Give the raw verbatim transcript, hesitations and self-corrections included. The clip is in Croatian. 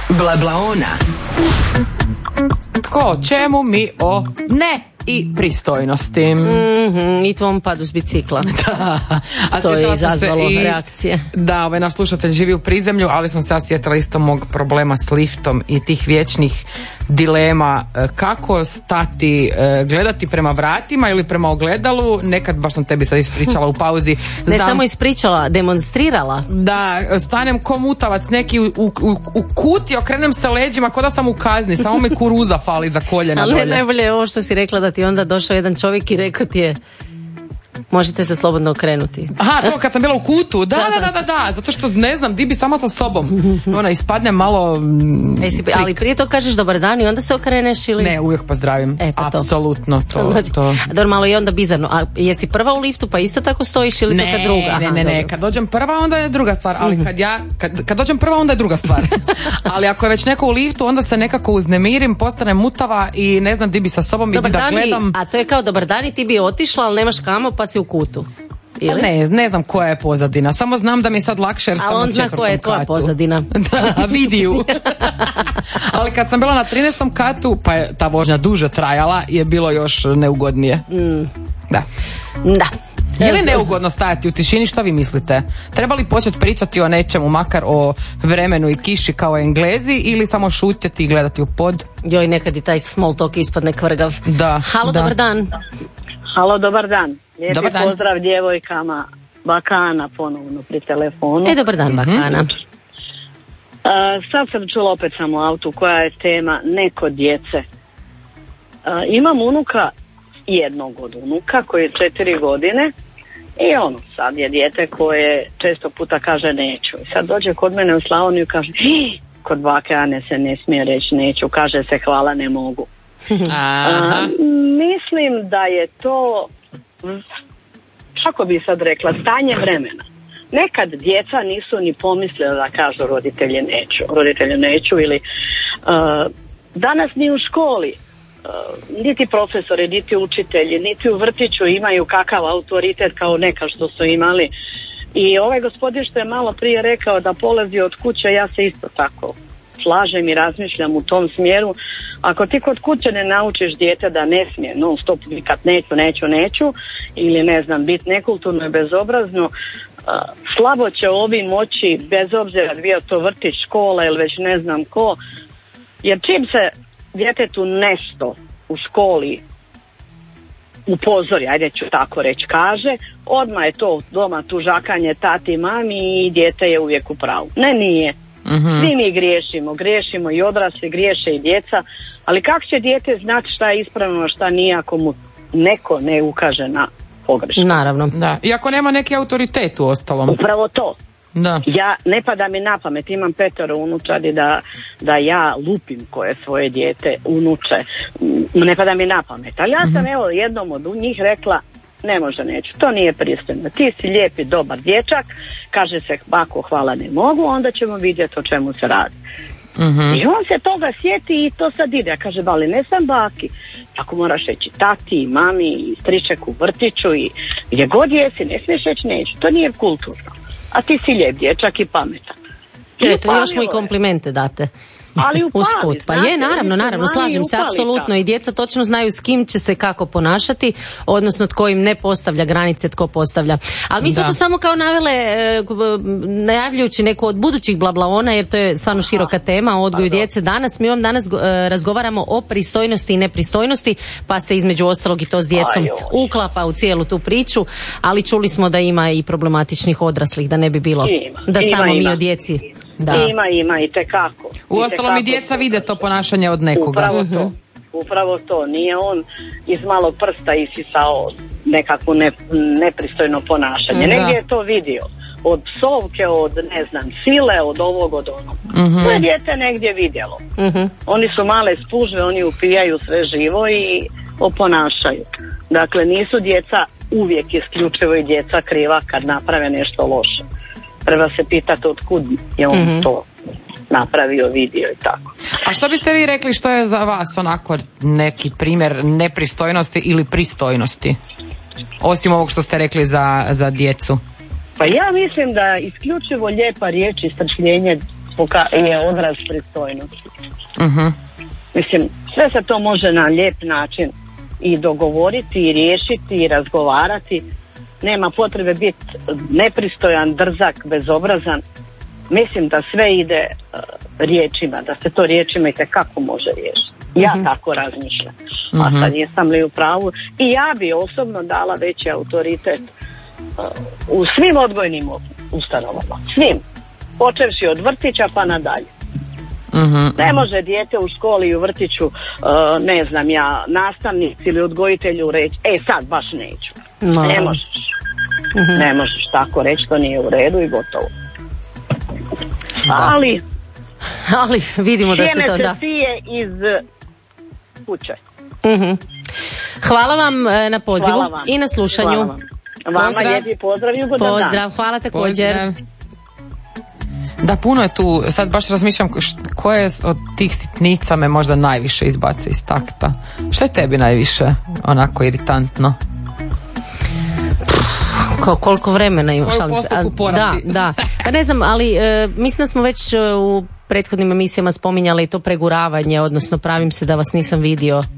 Blablaona. Tko o čemu, mi o ne i pristojnosti. Mm-hmm, i tvom padu s bicikla. Da. A to je izazvalo i, reakcije. Da, ovaj naš slušatelj živi u prizemlju, ali sam se osjetila isto mog problema s liftom i tih vječnih dilema kako stati, gledati prema vratima ili prema ogledalu. Nekad, baš sam tebi sad ispričala u pauzi. Ne znam, samo ispričala, demonstrirala. Da, stanem ko mutavac neki u, u, u kut i okrenem se leđima ko da sam u kazni, samo mi kuruza fali za koljena dolje. Ali najbolje je ovo što si rekla, da ti onda došao jedan čovjek i rekao ti je možete se slobodno okrenuti. Aha, to kad sam bila u kutu. Da, da, da, da, da. Zato što ne znam, di bi sama sa sobom. Ona ispadne malo mm, e, si, ali prije to kažeš dobar dan i onda se okreneš ili? Ne, uvijek pozdravim. E, pa to. Apsolutno to. to. Dobro, malo je onda bizarno. A jesi prva u liftu pa isto tako stojiš ili ne, to kad druga? Aha, ne, ne, ne. Kad dođem prva onda je druga stvar. Ali kad ja, kad, kad dođem prva onda je druga stvar. Ali ako je već neko u liftu onda se nekako uznemirim, postanem mutava i ne znam di bi sa sobom dobar i da dan gledam. I, a to je kao dobar dan i ti bi otišla, ali nemaš kamo pa si u kutu. Pa ne, ne znam koja je pozadina, samo znam da mi je sad lakše jer sam na četvrtom katu. Ali on zna koja je tvoja pozadina. Da, vidi ju. Ali kad sam bila na trinaestom katu, pa je ta vožnja duže trajala, je bilo još neugodnije. Mm. Da. Da. Je li neugodno stajati u tišini, šta vi mislite? Treba li početi pričati o nečemu, makar o vremenu i kiši kao Englezi, ili samo šutjeti i gledati u pod? Joj, nekad i taj small talk ispadne kvrgav. Da. Halo, da. dobar dan. Halo, dobar dan. Lijepi dobar dan. pozdrav djevojkama. Bakana ponovno pri telefonu. E, dobar dan, Bakana. Uh, sad sam čula opet sam u autu koja je tema neko djece. Uh, imam unuka, jednog od unuka koji je četiri godine i ono sad je dijete koje često puta kaže neću. I sad dođe kod mene u Slavoniju i kaže kod bake Ane se ne smije reći neću, kaže se hvala ne mogu. Aha. Uh, mislim da je to, kako bi sad rekla, stanje vremena. Nekad djeca nisu ni pomislila da kažu roditelji neću, roditelji neću ili uh, danas ni u školi uh, niti profesori, niti učitelji, niti u vrtiću imaju kakav autoritet kao nekad što su imali. I ovaj gospodin što je malo prije rekao da polazi od kuće, ja se isto tako slažem i razmišljam u tom smjeru. Ako ti kod kuće ne naučiš dijete da ne smije non stop vikat neću, neću, neću ili ne znam, biti nekulturno i bezobrazno, uh, slabo će ovi moći, bez obzira bio to vrtić, škola ili već ne znam ko, jer čim se djetetu nešto u školi upozori, ajde ću tako reći, kaže, odmah je to doma tužakanje tati, mami i dijete je uvijek u pravu. Ne, nije. Mm-hmm. Svi mi griješimo, griješimo i odrasli, griješe i djeca, ali kako će dijete znati šta je ispravno, a šta nije ako mu neko ne ukaže na pogrešku? Naravno. Da. I ako nema neki autoritet u ostalom. Upravo to. Da. Ja, ne pada mi na pamet, imam petero unučadi da, da ja lupim koje svoje dijete unuče, ne pada mi na pamet, ali ja sam mm-hmm. evo jednom od njih rekla ne može, neću, to nije pristojno, ti si lijepi, dobar dječak, kaže se bako hvala ne mogu, onda ćemo vidjeti o čemu se radi. Mm-hmm. I on se toga sjeti i to sad ide, kaže bali ne sam baki, tako moraš reći tati, mami, i striček u vrtiću i gdje god jesi, ne smiješ reći neću, to nije kulturno, a ti si lijep dječak i pametan. Eto, još mu i komplimente date. Ali upali, usput. Pa je, naravno, naravno, slažem se, apsolutno. I djeca točno znaju s kim će se kako ponašati, odnosno tko im ne postavlja granice, tko postavlja. Ali mi smo to samo kao navele, najavljujući neku od budućih blablaona, jer to je stvarno široka tema o odgoju djece. Danas, mi vam danas razgovaramo o pristojnosti i nepristojnosti, pa se između ostalog i to s djecom uklapa u cijelu tu priču, ali čuli smo da ima i problematičnih odraslih, da ne bi bilo ima, da ima, samo ima. mi o djeci. Da. Ima, ima i tekako. Uostalom i djeca vide to ponašanje od nekoga. Upravo to. Upravo to. Nije on iz malog prsta isisao nekakvu ne, nepristojno ponašanje. Da. Negdje je to vidio. Od psovke, od ne znam, sile, od ovog, od onog. Mm-hmm. To je djete negdje vidjelo. Mm-hmm. Oni su male spužve, oni upijaju sve živo i oponašaju. Dakle, nisu djeca uvijek isključivo i djeca kriva kad naprave nešto loše. Treba se pitati od kud je on mm-hmm. to napravio, vidio i tako. A što biste vi rekli što je za vas onako neki primjer nepristojnosti ili pristojnosti? Osim ovog što ste rekli za, za djecu. Pa ja mislim da isključivo lijepa riječ i strpljenje je odraz pristojnosti. Uh-huh. Mislim, sve se to može na lijep način i dogovoriti i riješiti i razgovarati. Nema potrebe biti nepristojan, drzak, bezobrazan. Mislim da sve ide uh, riječima, da se to riječima i tekako može riješiti. Ja uh-huh. tako razmišljam. Uh-huh. A sad jesam li u pravu? I ja bi osobno dala veći autoritet uh, u svim odgojnim ustanovama. Svim. Počevši od vrtića pa nadalje. Uh-huh. Ne može dijete u školi i u vrtiću, uh, ne znam ja, nastavnici ili odgojitelju reći, e sad baš neću. No. Ne možeš. Uh-huh. Ne možeš tako reći, to nije u redu i gotovo. Ali ali vidimo da se to da. Se sije iz kuće. Uh-huh. Hvala vam na pozivu vam. I na slušanju. Hvala vam. Vama lijepi pozdrav i ugodan dan. Pozdrav, hvala također. Pozdrav. Da, puno je tu, sad baš razmišljam koje od tih sitnica me možda najviše izbace iz takta. Što je tebi najviše onako iritantno? Ko, koliko vremena imaš? Koliko da, da. Pa ne znam, ali e, mislim da smo već u prethodnim emisijama spominjali to preguravanje, odnosno pravim se da vas nisam vidio.